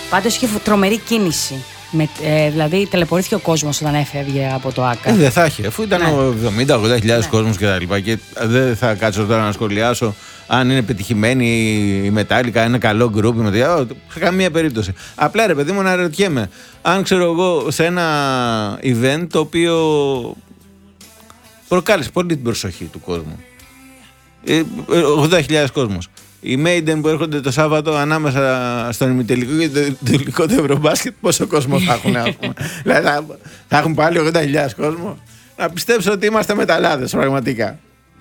Πάντως είχε τρομερή κίνηση. Δηλαδή ταλαιπωρήθηκε ο κόσμος όταν έφευγε από το ΆΚΑ. Δεν θα είχε, αφού ήταν 70-80 κόσμος κτλ. Και δεν θα κάτσω τώρα να σχολιάσω αν είναι πετυχημένη η Μετάλλικα, είναι καλό γκρουπ, σε καμία περίπτωση. Απλά ρε παιδί μου, να ρωτιέμαι, αν ξέρω εγώ σε ένα event το οποίο προκάλεσε πολύ την προσοχή του κόσμου, 80.000 κόσμος, οι Maiden που έρχονται το Σάββατο ανάμεσα στον ημιτελικό και το τελικό του Ευρωμπάσκετ, πόσο κόσμο θα έχουν, ας πούμε. Δηλαδή θα έχουν πάλι 80.000 κόσμο. Να πιστέψω ότι είμαστε μεταλλάδες πραγματικά.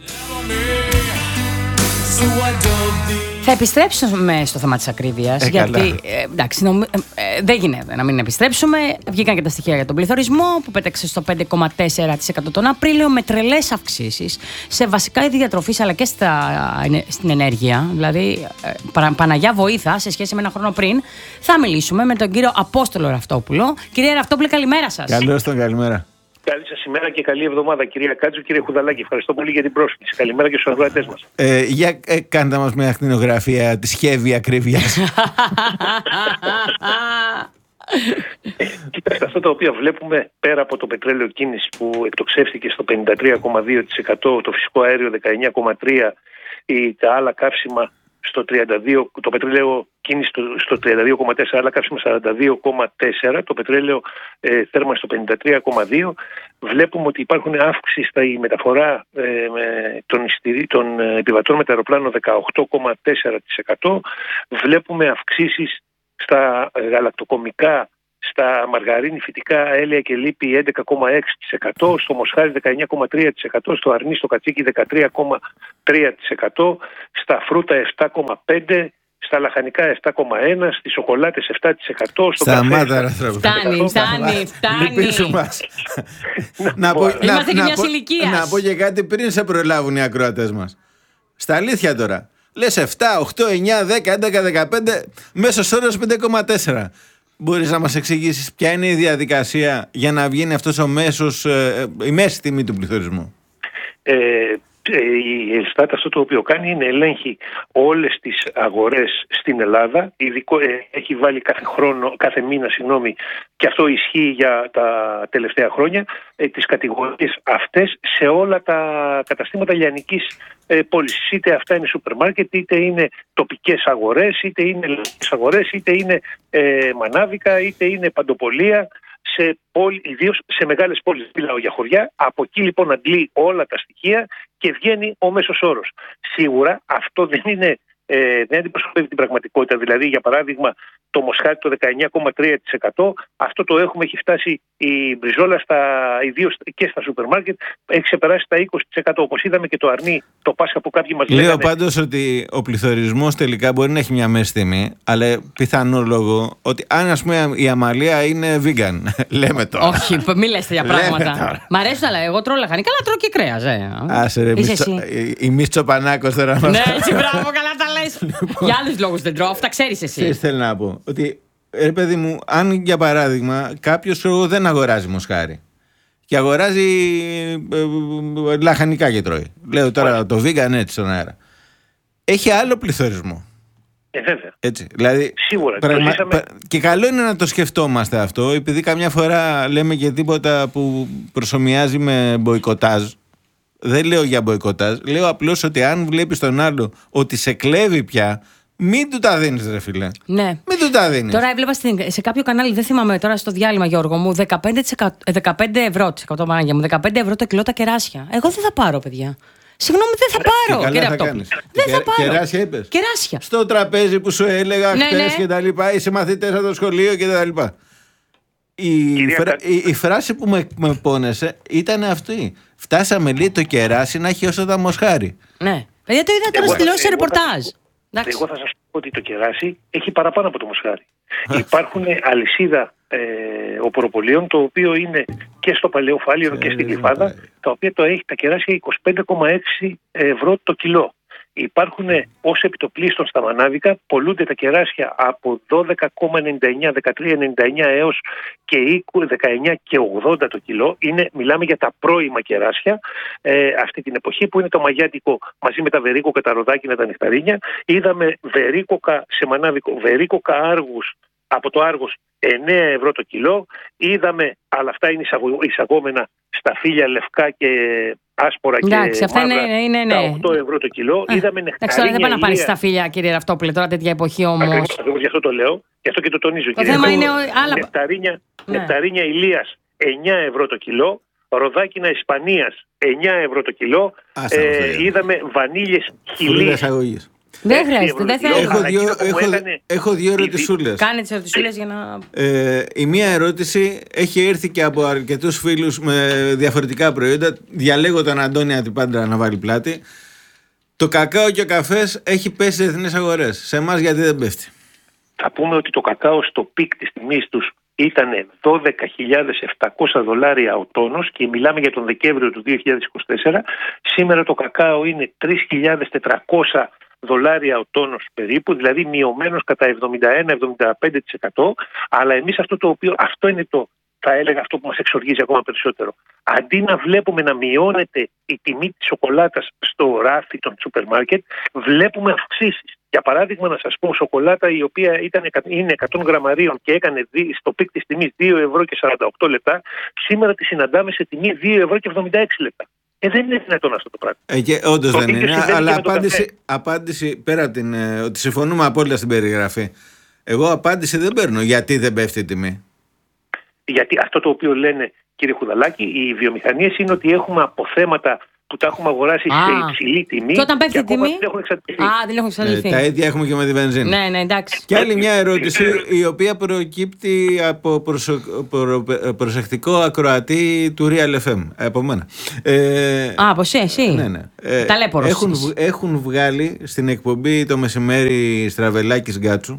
Θα επιστρέψουμε στο θέμα της ακρίβειας, γιατί εντάξει, δεν γίνεται να μην επιστρέψουμε. Βγήκαν και τα στοιχεία για τον πληθωρισμό που πέταξε στο 5,4% τον Απρίλιο, με τρελές αυξήσεις σε βασικά είδη διατροφής αλλά και στην ενέργεια. Δηλαδή, Παναγιά βοήθα, σε σχέση με ένα χρόνο πριν. Θα μιλήσουμε με τον κύριο Απόστολο Ραυτόπουλο. Κύριε Ραυτόπουλε, καλημέρα σας. Καλώς τον, καλημέρα. Καλή σας ημέρα και καλή εβδομάδα, κυρία Κάτζου, κύριε Χουδαλάκη. Ευχαριστώ πολύ για την πρόσκληση. Καλημέρα και στους ακροατές μας. Για κάντε μας μια ακτινογραφία της χέβη ακρίβειας. Κοιτάξτε, αυτά τα οποία βλέπουμε πέρα από το πετρέλαιο κίνηση που εκτοξεύτηκε στο 53,2%, το φυσικό αέριο 19,3%, τα άλλα καύσιμα στο 32%, το πετρέλαιο κίνηση στο 32,4%, άλλα καύσιμα 42,4%, το πετρέλαιο θέρμανση στο 53,2%. Βλέπουμε ότι υπάρχουν αύξηση στη μεταφορά των επιβατών με τα αεροπλάνο 18,4%. Βλέπουμε αυξήσεις στα γαλακτοκομικά, στα μαργαρίνη, φυτικά, έλαια και λίπη 11,6%, στο μοσχάρι 19,3%, στο αρνί, στο κατσίκι 13,3%, στα φρούτα 7,5%, στα λαχανικά 7,1%, στις σοκολάτες 7%, στο Σταμάτα, καφέ... Φτάνει. Λυπήσου μας. Είμαστε και μιας ηλικίας. Να πω και κάτι πριν σε προλάβουν οι ακροατές μας. Στα αλήθεια τώρα. Λες 7, 8, 9, 10, 11, 15, μέσος όρος 5,4. Μπορείς να μας εξηγήσεις ποια είναι η διαδικασία για να βγαίνει αυτός η μέση τιμή του πληθωρισμού? Η Ελστάτ αυτό το οποίο κάνει είναι ελέγχει όλες τις αγορές στην Ελλάδα. Έχει βάλει κάθε μήνα, και αυτό ισχύει για τα τελευταία χρόνια, τις κατηγορίες αυτές σε όλα τα καταστήματα λιανικής πώλησης. Είτε αυτά είναι σούπερ μάρκετ, είτε είναι τοπικές αγορές, είτε είναι ελληνικές αγορές, είτε είναι μανάβικα, είτε είναι παντοπολία. Ιδίως σε μεγάλες πόλεις, μιλάω για χωριά. Από εκεί λοιπόν αντλεί όλα τα στοιχεία και βγαίνει ο μέσος όρος. Σίγουρα αυτό δεν αντιπροσωπεύει την πραγματικότητα. Δηλαδή, για παράδειγμα, το μοσχάρι το 19,3%, αυτό έχει φτάσει η μπριζόλα ιδίως και στα σούπερ μάρκετ, έχει ξεπεράσει τα 20%. Όπως είδαμε και το αρνί, το Πάσχα που κάποιοι μας λέγανε. Λέω πάντως ότι ο πληθωρισμός τελικά μπορεί να έχει μια μέση τιμή, αλλά πιθανό λόγο ότι αν ας πούμε η Αμαλία είναι vegan, λέμε τώρα. Όχι, μη λες τέτοια πράγματα. Μ' αρέσουν, αλλά εγώ τρώω λαχανικά, αλλά τρώω και κρέας. Άσε ρε, η Μίτσο Πανάκος τώρα. Ναι, έτσι, μπράβο, καλά τα λες. Για άλλους λόγους δεν τρώω, αυτά ξέρεις εσύ. Τι θέλω να πω? Ότι, ρε παιδί μου, αν για παράδειγμα κάποιος δεν αγοράζει μοσχάρι και αγοράζει λαχανικά και τρώει, λέω τώρα το vegan έτσι στον αέρα, έχει άλλο πληθωρισμό. Βέβαια. Έτσι, δηλαδή, σίγουρα. Και καλό είναι να το σκεφτόμαστε αυτό, επειδή καμιά φορά λέμε και τίποτα που προσομοιάζει με μποϊκοτάζ. Δεν λέω για μποϊκοτάζ, λέω απλώς ότι αν βλέπεις τον άλλο ότι σε κλέβει πια, μην του τα δίνεις, ρε φίλε. Ναι. Μην του τα δίνεις. Τώρα έβλεπα σε κάποιο κανάλι, δεν θυμάμαι τώρα στο διάλειμμα, Γιώργο μου, 15 ευρώ, 15 ευρώ το κιλό τα κεράσια. Εγώ δεν θα πάρω, παιδιά. Συγγνώμη, δεν θα πάρω. Κύριε Ραυτόπουλε. Δεν θα πάρω. Κεράσια είπες? Κεράσια. Στο τραπέζι που σου έλεγα χτες και τα λοιπά, είσαι μαθητές από το σχολείο και τα λοιπά. Η φράση που με πόνεσε ήταν αυτή. Φτάσαμε, λέει, το κεράσι να έχει όσο τα μοσχάρι. Ναι. Παιδιά, το είδα τώρα στη τηλεόραση ρεπορτάζ. Εγώ θα σας πω ότι το κεράσι έχει παραπάνω από το μοσχάρι. Υπάρχουν αλυσίδα οποροπολίων, το οποίο είναι και στο Παλαιό Φάληρο και στην Γλυφάδα, τα οποία τα κεράσια 25,6 ευρώ το κιλό. Υπάρχουν ως επιτοπλίστων στα μανάβικα, πολλούνται τα κεράσια από 12,99, 13,99 έως και 19 και 80 το κιλό. Μιλάμε για τα πρώιμα κεράσια αυτή την εποχή, που είναι το μαγιάτικο μαζί με τα βερίκοκα, τα ροδάκινα, τα νεκταρίνια. Είδαμε βερίκοκα σε μανάβικο, βερίκοκα άργους από το Άργος 9 ευρώ το κιλό. Είδαμε, αλλά αυτά είναι εισαγόμενα σταφύλια λευκά και άσπορα. Εντάξει, και αυτά μαύρα, είναι. Τα 8 ευρώ το κιλό. Είδαμε νεκταρίνια. Δεν πάει να πάρει σταφύλια, κύριε Ραφτόπουλε, τώρα τέτοια εποχή όμως. Ακριβώς, γι' αυτό το λέω. Γι' αυτό και το τονίζω. Το θέμα είναι άλλα. Νεκταρίνια Ηλίας 9 ευρώ το κιλό. Ροδάκινα Ισπανίας 9 ευρώ το κιλό. Είδαμε βανίλιες Χιλής. Δεν χρειάζεται. Έχω δύο ερωτησούλες. Κάνε τις ερωτησούλες για να. Η μία ερώτηση έχει έρθει και από αρκετούς φίλους με διαφορετικά προϊόντα. Διαλέγω τον Αντώνη Αντιπάντρα να βάλει πλάτη. Το κακάο και ο καφές έχει πέσει σε διεθνείς αγορές. Σε εμάς γιατί δεν πέφτει? Θα πούμε ότι το κακάο στο πικ της τιμής τους ήταν $12.700 ο τόνος και μιλάμε για τον Δεκέμβριο του 2024. Σήμερα το κακάο είναι $3.400 ο τόνος περίπου, δηλαδή μειωμένος κατά 71-75%. Αλλά εμείς αυτό είναι θα έλεγα αυτό που μας εξοργίζει ακόμα περισσότερο. Αντί να βλέπουμε να μειώνεται η τιμή της σοκολάτας στο ράφι των σούπερ μάρκετ, βλέπουμε αυξήσεις. Για παράδειγμα, να σας πω, σοκολάτα η οποία είναι 100 γραμμαρίων και έκανε στο πικ της τιμής 2 ευρώ και 48 λεπτά, σήμερα τη συναντάμε σε τιμή 2 ευρώ και 76 λεπτά. Δεν είναι δυνατόν αυτό το πράγμα. Όντως δεν είναι, αλλά απάντηση πέρα από ότι συμφωνούμε απόλυτα στην περιγραφή. Εγώ απάντηση δεν παίρνω. Γιατί δεν πέφτει η τιμή? Γιατί αυτό το οποίο λένε, κύριε Χουδαλάκη, οι βιομηχανίες είναι ότι έχουμε αποθέματα που τα έχουμε αγοράσει σε υψηλή τιμή. Και όταν πέφτει η τιμή. Δεν έχουν εξαντληθεί. Δεν έχουν εξαντληθεί. Τα ίδια έχουμε και με τη βενζίνη. Ναι, εντάξει. Και άλλη μια ερώτηση, η οποία προκύπτει από προσεκτικό ακροατή του Real FM. Από μένα. Από εσύ. Ναι. Έχουν βγάλει στην εκπομπή το μεσημέρι Στραβελάκης Γκάτσου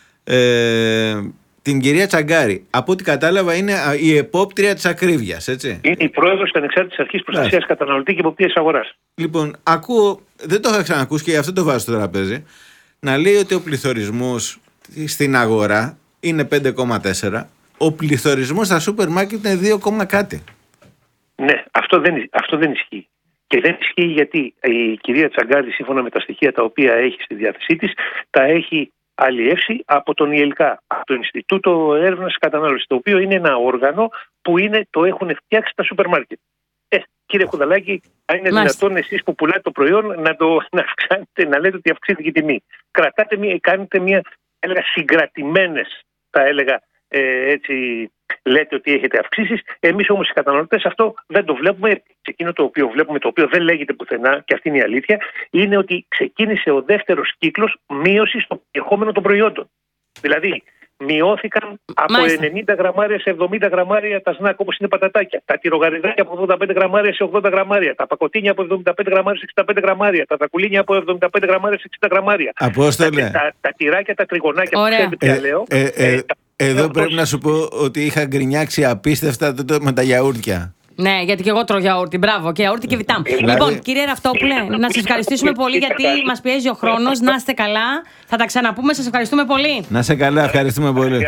την κυρία Τσαγκάρη. Από ό,τι κατάλαβα είναι η επόπτρια της ακρίβειας, έτσι. Είναι η πρόεδρος της Ανεξάρτητης Αρχής Προστασίας Καταναλωτή και Εποπτείας Αγοράς. Λοιπόν, ακούω, δεν το είχα ξανακούσει και γι' αυτό το βάζω στο τραπέζι, να λέει ότι ο πληθωρισμός στην αγορά είναι 5,4. Ο πληθωρισμός στα σούπερ μάρκετ είναι 2, κάτι. Ναι, αυτό δεν ισχύει. Και δεν ισχύει γιατί η κυρία Τσαγκάρη, σύμφωνα με τα στοιχεία τα οποία έχει στη διάθεσή της, τα έχει αλλιεύσει από τον ΙΕΛΚΑ, από το Ινστιτούτο Έρευνας Κατανάλωσης, το οποίο είναι ένα όργανο που το έχουν φτιάξει τα σούπερ μάρκετ. Κύριε Χουδαλάκη, αν είναι δυνατόν εσείς που πουλάτε το προϊόν να αυξάνετε, να λέτε ότι αυξήθηκε η τιμή. Κάνετε μια συγκρατημένες, θα έλεγα, έτσι, λέτε ότι έχετε αυξήσεις. Εμείς όμως οι καταναλωτές αυτό δεν το βλέπουμε. Εκείνο το οποίο βλέπουμε, το οποίο δεν λέγεται πουθενά, και αυτή είναι η αλήθεια, είναι ότι ξεκίνησε ο δεύτερος κύκλος μείωσης στο περιεχόμενο των προϊόντων. Δηλαδή, μειώθηκαν από 90 γραμμάρια σε 70 γραμμάρια τα σνακ, όπως είναι πατατάκια. Τα τυρογαριδάκια από 85 γραμμάρια σε 80 γραμμάρια. Τα πακοτίνια από 75 γραμμάρια σε 65 γραμμάρια. Τα τακουλίνια από 75 γραμμάρια σε 60 γραμμάρια. Τα τυράκια, τα τριγωνάκια που ξέρετε πια λέω. Εδώ πρέπει να σου πω ότι είχα γκρινιάξει απίστευτα τότε με τα γιαούρτια. Ναι, γιατί και εγώ τρώω γιαούρτι. Μπράβο, και γιαούρτι και βιτάμ. Λοιπόν, κύριε Ραφτόπουλε, να σας ευχαριστήσουμε πολύ γιατί μας πιέζει ο χρόνος. Να είστε καλά. Θα τα ξαναπούμε. Σας ευχαριστούμε πολύ. Να είστε καλά, ευχαριστούμε πολύ.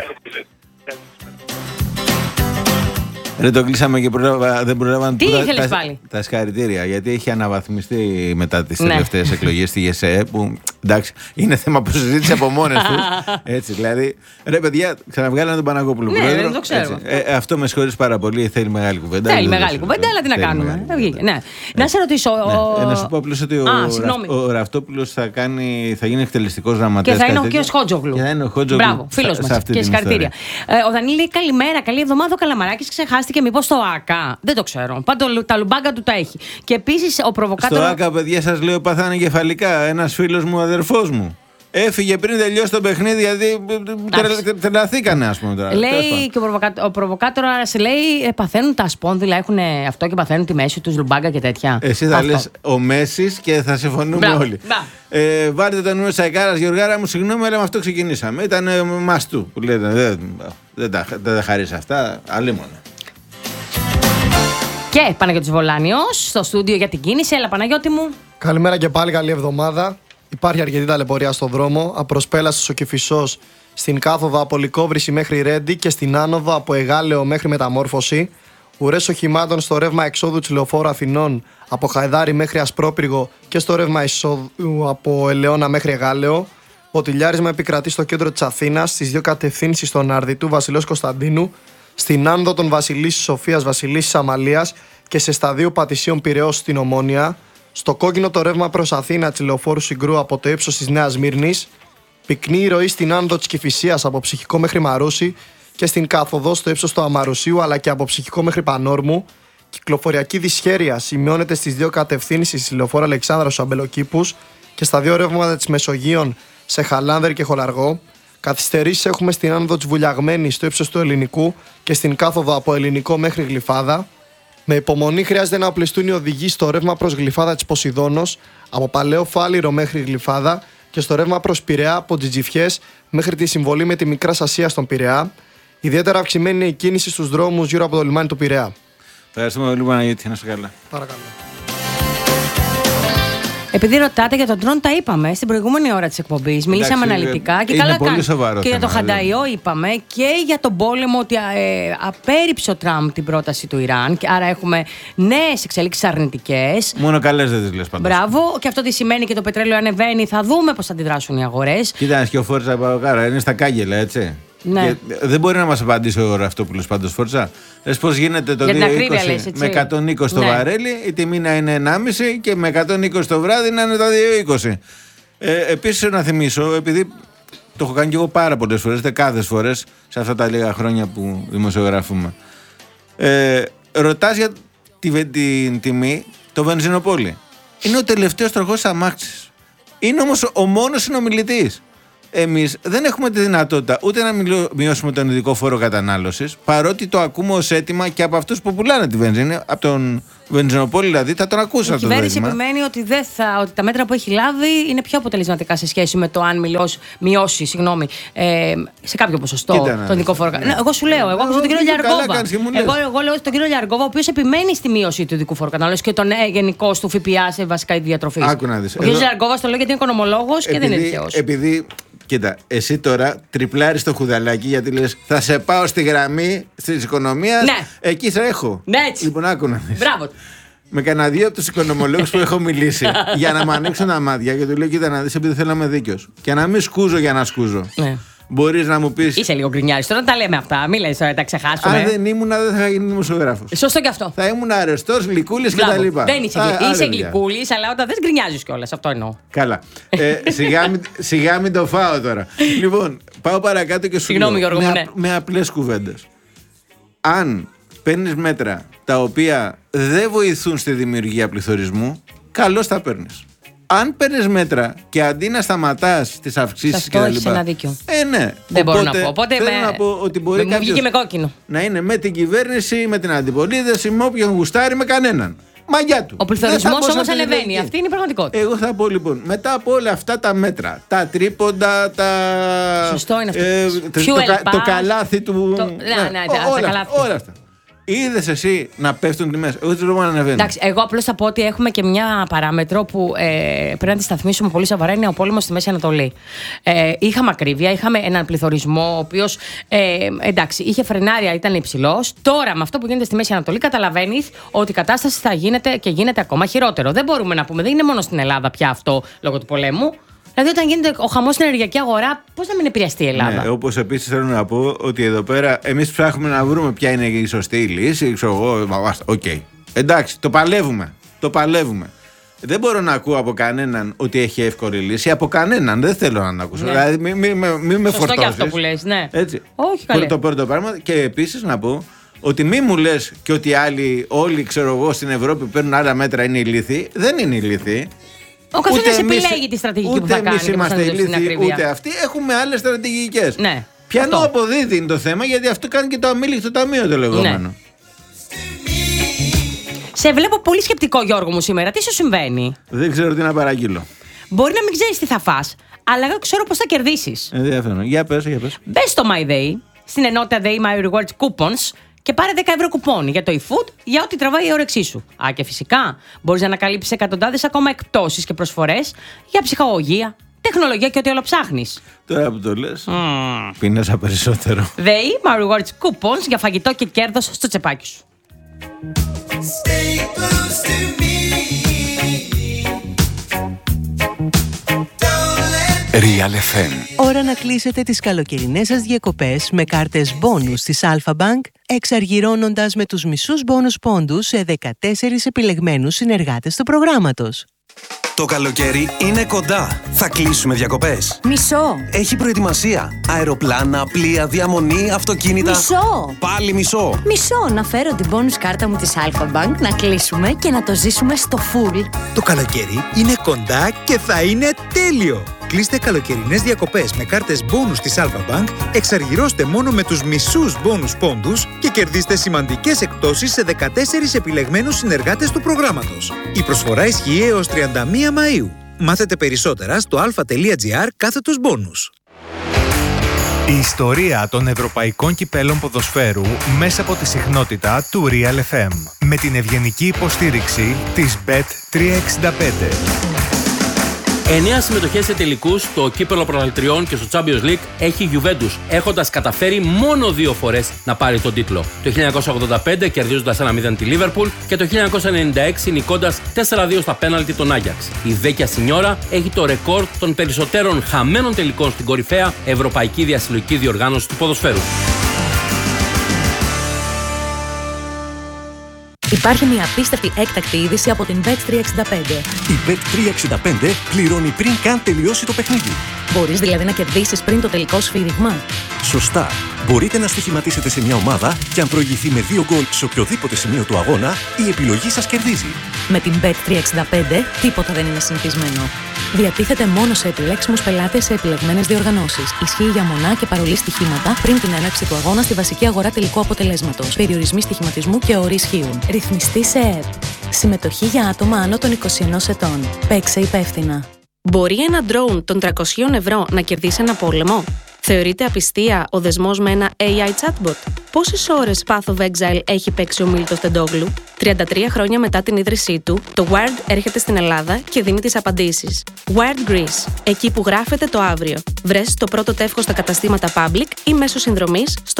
Δεν το κλείσαμε και δεν προλάβαμε τα συγχαρητήρια, γιατί έχει αναβαθμιστεί μετά τις τελευταίες εκλογές στη ΓΕΣΕ, που εντάξει, είναι θέμα που συζήτησε από μόνες τους. Έτσι, δηλαδή, ρε παιδιά, ξαναβγάλανε τον Παναγόπουλο. Ναι, δεν το ξέρω. Αυτό με συγχωρείς πάρα πολύ, θέλει μεγάλη κουβέντα. Θέλει μεγάλη κουβέντα, αλλά τι να κάνουμε. Να σε ρωτήσω. Να σου πω απλώς ότι ο Ραφτόπουλος θα γίνει εκτελεστικός γραμματέας. Και θα είναι ο κ. Χότζογλου. Μπράβο, φίλος μας. Και συγχαρητήρια. Ο Δανίλη λέει καλημέρα, καλή εβδομάδα. Ο Καλαμαράκης ξεχάστηκε μήπως το ΑΚΑ. Δεν το ξέρω. Πάντως τα λουμπάγκα του τα έχει. Και επίσης ο προβοκάτορ. Στο ΑΚΑ, παιδιά, σας λέω, παθάνε κεφαλικά. Ένας φίλος μου, αδερφός μου, έφυγε πριν τελειώσει το παιχνίδι, γιατί τρελαθήκανε, ας πούμε τώρα. Λέει και ο προβοκάτορας, λέει, παθαίνουν τα σπόνδυλα, έχουν αυτό και παθαίνουν τη μέση τους, λουμπάγκα και τέτοια. Εσύ θα λες ο Μέσης και θα συμφωνούμε όλοι. Βάλτε το νούμερο Σαϊκάρας, Γεωργάρα μου, συγγνώμη, αλλά με αυτό ξεκινήσαμε. Ήταν μαστού που λέτε. Δεν τα χαρίς αυτά, αλλήμον. Και Παναγιώτης Βολάνιος στο στούντιο για την κίνηση. Έλα, Παναγιώτη μου. Καλημέρα και πάλι, καλή εβδομάδα. Υπάρχει αρκετή ταλαιπωρία στον δρόμο. Απροσπέλαστος ο Κηφισός στην κάθοδο από Λυκόβρηση μέχρι Ρέντι και στην άνοδο από Εγάλεο μέχρι Μεταμόρφωση. Ουρές οχημάτων στο ρεύμα εξόδου της Λεωφόρου Αθηνών από Χαϊδάρι μέχρι Ασπρόπυργο και στο ρεύμα εισόδου από Ελαιώνα μέχρι Εγάλεο. Ποτηλιάρισμα επικρατεί στο κέντρο της Αθήνας, στις δύο κατευθύνσεις στον Αρδιτού Βασιλέως Κωνσταντίνου, στην άνοδο των Βασιλίσσης Σοφίας Βασιλίσσης Αμαλίας και σε σταδίο Πατησίων Πειραιώς στην Ομόνια. Στο κόκκινο το ρεύμα προς Αθήνα της Λεωφόρου Συγκρού από το ύψος της Νέας Μύρνης. Πυκνή η ροή στην άνοδο της Κηφισίας από Ψυχικό μέχρι Μαρούσι και στην κάθοδο στο ύψος του Αμαρουσίου αλλά και από Ψυχικό μέχρι Πανόρμου. Κυκλοφοριακή δυσχέρεια σημειώνεται στις δύο κατευθύνσεις της Λεωφόρου Αλεξάνδρας στους Αμπελοκήπους και στα δύο ρεύματα της Μεσογείων σε Χαλάνδρη και Χολαργό. Καθυστερήσεις έχουμε στην άνοδο της Βουλιαγμένης στο ύψος του Ελληνικού και στην κάθοδο από Ελληνικό μέχρι Γλυφάδα. Με υπομονή χρειάζεται να οπλιστούν οι οδηγοί στο ρεύμα προς Γλυφάδα της Ποσειδώνος, από Παλαιό Φάληρο μέχρι Γλυφάδα και στο ρεύμα προς Πειραιά από Τζιτζιφιές μέχρι τη συμβολή με τη Μικρά Ασία στον Πειραιά. Ιδιαίτερα αυξημένη είναι η κίνηση στους δρόμους γύρω από το λιμάνι του Πειραιά. Ευχαριστούμε πολύ, Παναγιώτη. Να είσαι καλά. Παρακαλώ. Επειδή ρωτάτε για τον ντρόν, τα είπαμε στην προηγούμενη ώρα της εκπομπής. Μιλήσαμε αναλυτικά και καλά πολύ σοβαρό και για το θέμα, Χανταϊό είπαμε και για τον πόλεμο ότι απέρριψε ο Τραμπ την πρόταση του Ιράν και άρα έχουμε νέες εξελίξεις αρνητικές. Μόνο καλές δεν τις λες πάντως. Μπράβο, και αυτό τι σημαίνει και το πετρέλαιο ανεβαίνει. Θα δούμε πώς θα αντιδράσουν οι αγορές. Κοίτα, και ο Φόρτσα Παπακάρα είναι στα κάγκελα, έτσι. Ναι. Δεν μπορεί να μας απαντήσει ο Ραφτόπουλος πάντως, Φόρτσα. Λες πώς γίνεται το 2,20 με 120 το βαρέλι, η τιμή να είναι 1,5 και με 120 το βράδυ να είναι τα 2,20. Επίσης να θυμίσω, επειδή το έχω κάνει και εγώ πάρα πολλές φορές, δεκάδες φορές σε αυτά τα λίγα χρόνια που δημοσιογραφούμε. Ρωτάς για την τιμή το βενζινοπόλι. Είναι ο τελευταίος τροχός αμάξης. Είναι όμως ο μόνος συνομιλητής. Εμείς δεν έχουμε τη δυνατότητα ούτε να μειώσουμε τον ειδικό φόρο κατανάλωσης, παρότι το ακούμε ως αίτημα και από αυτούς που πουλάνε τη βενζίνη, από τον βενζινοπόλη δηλαδή, θα τον ακούσαν αυτό το αίτημα. Η κυβέρνηση επιμένει ότι τα μέτρα που έχει λάβει είναι πιο αποτελεσματικά σε σχέση με το αν μειώσει σε κάποιο ποσοστό τον ειδικό φόρο. Ναι. Εγώ σου λέω, εγώ άκουσα τον κύριο Λιαργόβα. Εγώ λέω στον κύριο Λιαργόβα, ο οποίος επιμένει στη μείωση του ειδικού φόρου κατανάλωσης και τον γενικό του ΦΠΑ σε βασικά είδη διατροφής. Ο κύριος Λιαργόβα το λέει γιατί είναι οικονομολόγος και δεν είναι τυχαίος. Κοίτα, εσύ τώρα τριπλάρεις το χουδαλάκι γιατί λες θα σε πάω στη γραμμή της οικονομίας. Ναι. Εκεί σε έχω. Ναι, έτσι. Λοιπόν, άκου να δεις. Μπράβο. Με κανένα δύο από τους οικονομολόγους που έχω μιλήσει για να μου ανοίξουν τα μάτια και του λέω: κοίτα να δεις, επειδή θέλω να είμαι δίκαιος. Και να μην σκούζω για να σκούζω. Ναι. Μπορείς να μου πεις. Είσαι λίγο γκρινιάρης. Τώρα τα λέμε αυτά. Μην λες τώρα, τα ξεχάσουμε. Αν δεν ήμουν, δεν θα γίνει δημοσιογράφος. Σωστό και αυτό. Θα ήμουν αρεστός, γλυκούλης κτλ. Δεν είσαι γλυκούλης, αλλά όταν δεν γκρινιάζεις κιόλας. Αυτό εννοώ. Καλά. Σιγά μην το φάω τώρα. Λοιπόν, πάω παρακάτω και σου λέω. Συγγνώμη, Γιώργο, ναι. Με απλές κουβέντες. Αν παίρνεις μέτρα τα οποία δεν βοηθούν στη δημιουργία πληθωρισμού, καλώς τα παίρνεις. Αν παίρνεις μέτρα και αντί να σταματάς τις αυξήσεις και τα λοιπά. Ένα δίκιο. Ναι. Δεν μπορώ να πω. Οπότε θέλω να πω ότι μπορεί μου βγήκε με κόκκινο. Να είναι με την κυβέρνηση, με την αντιπολίτευση, με όποιον γουστάρει, με κανέναν. Μαγιά του. Ο πληθωρισμός όμως ανεβαίνει. Αυτή είναι η πραγματικότητα. Εγώ θα πω λοιπόν, μετά από όλα αυτά τα μέτρα, τα τρίποντα, Σωστό είναι αυτό. το καλάθι του. Όλα αυτά. Είδες εσύ να πέφτουν τιμές? Εγώ δεν ξέρω αν ανεβαίνουν. Εντάξει, εγώ απλώς θα πω ότι έχουμε και μια παράμετρο που πρέπει να τη σταθμίσουμε πολύ σοβαρά. Είναι ο πόλεμος στη Μέση Ανατολή. Είχαμε ακρίβεια, είχαμε έναν πληθωρισμό, ο οποίος εντάξει, είχε φρενάρια, ήταν υψηλός. Τώρα με αυτό που γίνεται στη Μέση Ανατολή, καταλαβαίνεις ότι η κατάσταση θα γίνεται και γίνεται ακόμα χειρότερο. Δεν μπορούμε να πούμε, δεν είναι μόνο στην Ελλάδα πια αυτό λόγω του πολέμου. Δηλαδή, όταν γίνεται ο χαμός στην ενεργειακή αγορά, πώς να μην επηρεαστεί η Ελλάδα? Ναι, όπως επίσης θέλω να πω ότι εδώ πέρα εμείς ψάχνουμε να βρούμε ποια είναι η σωστή λύση. Ξέρω εγώ, οκ. Εντάξει, το παλεύουμε. Δεν μπορώ να ακούω από κανέναν ότι έχει εύκολη λύση. Από κανέναν, δεν θέλω να ακούσω. Ναι. Δηλαδή, μην με φορτώσεις. Σωστό και αυτό που λες, ναι. Έτσι. Όχι, καλέ. Το πρώτο πράγμα. Και επίσης να πω ότι μη μου λες και ότι όλοι, ξέρω εγώ, στην Ευρώπη παίρνουν άλλα μέτρα είναι ηλίθιοι. Δεν είναι ηλίθιοι. Ο καθένας επιλέγει τη στρατηγική που θα κάνει. Ούτε εμείς είμαστε ηλίθιοι, ούτε αυτοί. Έχουμε άλλες στρατηγικές. Ναι. Πιανό αποδίδει είναι το θέμα, γιατί αυτό κάνει και το αμήλικτο ταμείο το λεγόμενο. Ναι. Σε βλέπω πολύ σκεπτικό, Γιώργο μου, σήμερα. Τι σου συμβαίνει? Δεν ξέρω τι να παραγγείλω. Μπορεί να μην ξέρεις τι θα φας, αλλά εγώ ξέρω πώς θα κερδίσεις. Ενδιαφέρον. Για πες. Μπες στο My Day, στην ενότητα Day My Rewards Coupons και πάρε 10 ευρώ κουπόνι για το eFood για ό,τι τραβάει η όρεξή σου. Και φυσικά μπορείς να ανακαλύψεις εκατοντάδες ακόμα εκπτώσεις και προσφορές για ψυχαγωγία, τεχνολογία και ό,τι άλλο ψάχνεις. Τώρα που το λες, πίνασα περισσότερο. Day My Rewards Coupons για φαγητό και κέρδος στο τσεπάκι σου. Real FM. Ώρα να κλείσετε τις καλοκαιρινές σας διακοπές με κάρτες μπόνους της Alpha Bank, εξαργυρώνοντας με τους μισούς μπόνους πόντους σε 14 επιλεγμένους συνεργάτες του προγράμματος. Το καλοκαίρι είναι κοντά. Θα κλείσουμε διακοπές. Μισό. Έχει προετοιμασία. Αεροπλάνα, πλοία, διαμονή, αυτοκίνητα. Μισό. Πάλι μισό. Μισό. Να φέρω την bonus κάρτα μου της Alpha Bank, να κλείσουμε και να το ζήσουμε στο full. Το καλοκαίρι είναι κοντά και θα είναι τέλειο. Κλείστε καλοκαιρινές διακοπές με κάρτες μπόνους της Alpha Bank, εξαργυρώστε μόνο με τους μισούς μπόνους πόντους και κερδίστε σημαντικές εκπτώσεις σε 14 επιλεγμένους συνεργάτες του προγράμματος. Η προσφορά ισχύει έως 31 Μαΐου. Μάθετε περισσότερα στο alpha.gr/bonus. Η ιστορία των ευρωπαϊκών κυπέλων ποδοσφαίρου μέσα από τη συχνότητα του Real FM. Με την ευγενική υποστήριξη της Bet365. 9 συμμετοχές σε τελικούς στο κύπελλο πρωταθλητριών και στο Champions League έχει η Juventus, έχοντας καταφέρει μόνο 2 φορές να πάρει τον τίτλο. Το 1985 κερδίζοντας 1-0 τη Liverpool και το 1996 νικώντας 4-2 στα πέναλτι τον Άγιαξ. Η Βέκια Σινιόρα έχει το ρεκόρ των περισσότερων χαμένων τελικών στην κορυφαία ευρωπαϊκή διασυλλογική διοργάνωση του ποδοσφαίρου. Υπάρχει μια απίστευτη έκτακτη είδηση από την Bet365. Η Bet365 πληρώνει πριν καν τελειώσει το παιχνίδι. Μπορείς δηλαδή να κερδίσεις πριν το τελικό σφύριγμα. Σωστά. Μπορείτε να στοιχηματίσετε σε μια ομάδα και αν προηγηθεί με 2 γκολ σε οποιοδήποτε σημείο του αγώνα, η επιλογή σας κερδίζει. Με την Bet365 τίποτα δεν είναι συνηθισμένο. Διατίθεται μόνο σε επιλέξιμους πελάτες σε επιλεγμένες διοργανώσεις. Ισχύει για μονά και παρολί στοιχήματα πριν την έναρξη του αγώνα στη βασική αγορά τελικού αποτελέσματος. Περιορισμοί στοιχηματισμού και όροι ισχύουν. Ρυθμιστή σε ΕΕΠ. Συμμετοχή για άτομα άνω των 21 ετών. Παίξε υπεύθυνα. Μπορεί ένα drone των 300 ευρώ να κερδίσει ένα πόλεμο? Θεωρείται απιστία ο δεσμός με ένα AI chatbot? Πόσες ώρες Path of Exile έχει παίξει ο Μίλτος Τεντόγλου? 33 χρόνια μετά την ίδρυσή του, το Wired έρχεται στην Ελλάδα και δίνει τις απαντήσεις. Wired Greece, εκεί που γράφεται το αύριο. Βρες το πρώτο τεύχος στα καταστήματα Public ή μέσω συνδρομής στο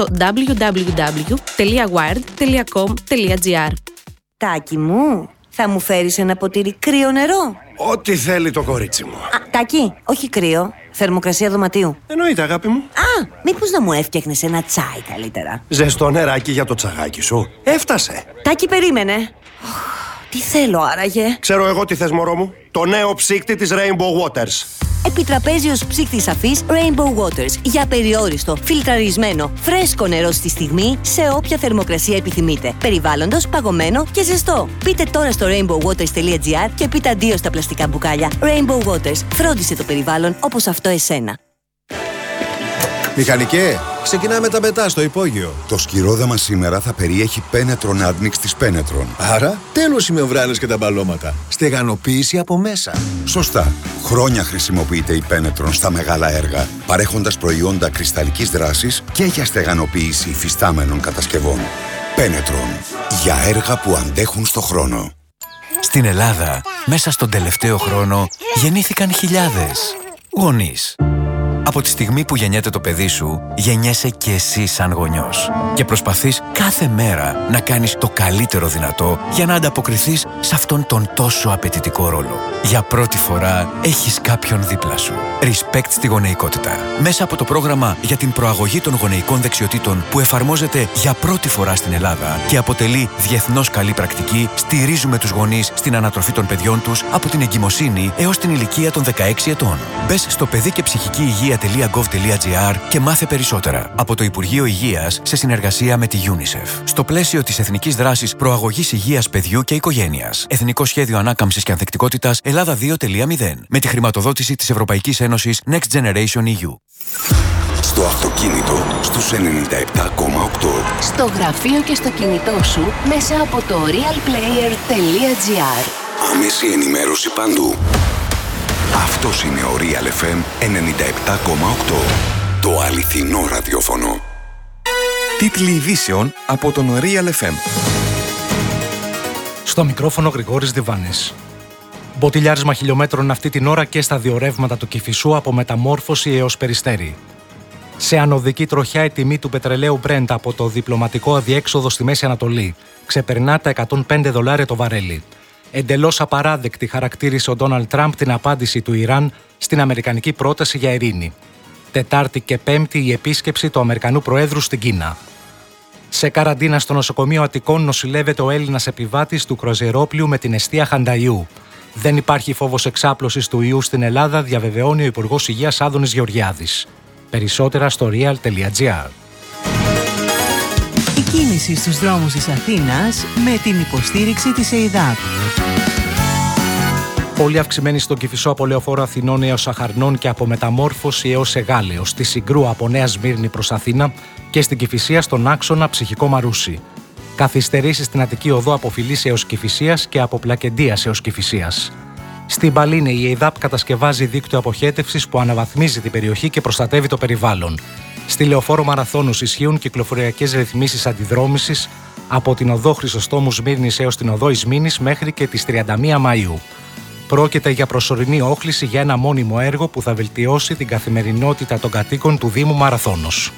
www.wired.com.gr. Τάκη μου, θα μου φέρεις ένα ποτήρι κρύο νερό? Ό,τι θέλει το κορίτσι μου. Τάκη, όχι κρύο. Θερμοκρασία δωματίου. Εννοείται, αγάπη μου. Μήπως να μου έφτιαχνες ένα τσάι καλύτερα? Ζεστό νεράκι για το τσαγάκι σου. Έφτασε. Τάκη, περίμενε. Τι θέλω άραγε? Ξέρω εγώ τι θες, μωρό μου. Το νέο ψύκτη της Rainbow Waters. Επιτραπέζιος ψύκτης αφής Rainbow Waters. Για περιόριστο, φιλτραρισμένο, φρέσκο νερό στη στιγμή, σε όποια θερμοκρασία επιθυμείτε. Περιβάλλοντος, παγωμένο και ζεστό. Πείτε τώρα στο rainbowwaters.gr και πείτε αντίο στα πλαστικά μπουκάλια. Rainbow Waters. Φρόντισε το περιβάλλον όπως αυτό εσένα. Μηχανικέ, ξεκινάμε τα μετά στο υπόγειο. Το σκυρόδαμα σήμερα θα περιέχει Penetron Admix της Penetron. Άρα, τέλος οι μεμβράνες και τα μπαλώματα. Στεγανοποίηση από μέσα. Σωστά. Χρόνια χρησιμοποιείται η Penetron στα μεγάλα έργα, παρέχοντας προϊόντα κρυσταλλικής δράσης και για στεγανοποίηση υφιστάμενων κατασκευών. Penetron. Για έργα που αντέχουν στο χρόνο. Στην Ελλάδα, μέσα στον τελευταίο χρόνο, γεννήθηκαν χιλιάδες γονείς. Από τη στιγμή που γεννιέται το παιδί σου, γεννιέσαι και εσύ σαν γονιός. Και προσπαθείς κάθε μέρα να κάνεις το καλύτερο δυνατό για να ανταποκριθείς σε αυτόν τον τόσο απαιτητικό ρόλο. Για πρώτη φορά έχεις κάποιον δίπλα σου. Respect στη γονεϊκότητα. Μέσα από το πρόγραμμα για την προαγωγή των γονεϊκών δεξιοτήτων που εφαρμόζεται για πρώτη φορά στην Ελλάδα και αποτελεί διεθνώς καλή πρακτική, στηρίζουμε τους γονείς στην ανατροφή των παιδιών τους από την εγκυμοσύνη έως την ηλικία των 16 ετών. Μπες στο παιδί και ψυχική υγεία.gov.gr και μάθε περισσότερα από το Υπουργείο Υγείας σε συνεργασία με τη UNICEF. Στο πλαίσιο της Εθνικής Δράσης Προαγωγής Υγείας Παιδιού και Οικογένειας. Εθνικό Σχέδιο Ανάκαμψης και Ανθεκτικότητας Ελλάδα 2.0. Με τη χρηματοδότηση της Ευρωπαϊκής Ένωσης Next Generation EU. Στο αυτοκίνητο στους 97,8. Στο γραφείο και στο κινητό σου μέσα από το realplayer.gr. Άμεση ενημέρωση παντού. Αυτός είναι ο Real FM 97,8. Το αληθινό ραδιόφωνο. Τίτλοι ειδήσεων από τον Real FM. Στο μικρόφωνο Γρηγόρης Διβάνης. Μποτιλιάρισμα χιλιόμετρων αυτή την ώρα και στα δύο ρεύματα του Κηφισού από Μεταμόρφωση έως Περιστέρι. Σε ανωδική τροχιά η τιμή του πετρελαίου Brent από το διπλωματικό αδιέξοδο στη Μέση Ανατολή. Ξεπερνά τα $105 το βαρέλι. Εντελώς απαράδεκτη χαρακτήρισε ο Ντόναλντ Τραμπ την απάντηση του Ιράν στην αμερικανική πρόταση για ειρήνη. Τετάρτη και Πέμπτη η επίσκεψη του Αμερικανού Προέδρου στην Κίνα. Σε καραντίνα στο νοσοκομείο Αττικών νοσηλεύεται ο Έλληνας επιβάτης του κροζιερόπλοιου με την εστία Χανταϊού. Δεν υπάρχει φόβος εξάπλωσης του ιού στην Ελλάδα, διαβεβαιώνει ο Υπουργός Υγείας Άδωνης Γεωργιάδης. Περισσότερα στο real.gr. Η κίνηση στους δρόμους της Αθήνας με την υποστήριξη της ΕΙΔΑΠ. Πολύ αυξημένη στον Κηφισό από Λεωφόρο Αθηνών έως Αχαρνών και από Μεταμόρφωση έως Εγάλεο, στη Συγκρού από Νέα Σμύρνη προς Αθήνα και στην Κηφισία στον άξονα Ψυχικό Μαρούσι. Καθυστερήσεις στην Αττική Οδό από Φιλής έως Κηφισίας και από Πλακεντίας έως Κηφισίας. Στην Παλίνε η ΕΙΔΑΠ κατασκευάζει δίκτυο αποχέτευσης που αναβαθμίζει την περιοχή και προστατεύει το περιβάλλον. Στη Λεωφόρο Μαραθώνους ισχύουν κυκλοφοριακές ρυθμίσεις αντιδρόμησης από την Οδό Χρυσοστόμου Σμύρνης έως την Οδό Ισμήνης μέχρι και τις 31 Μαΐου. Πρόκειται για προσωρινή όχληση για ένα μόνιμο έργο που θα βελτιώσει την καθημερινότητα των κατοίκων του Δήμου Μαραθώνος.